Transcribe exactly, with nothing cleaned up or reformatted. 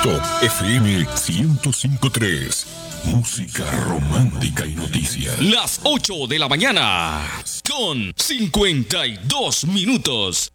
Top F M ciento cinco punto tres. Música romántica y noticias. Las ocho de la mañana con cincuenta y dos minutos.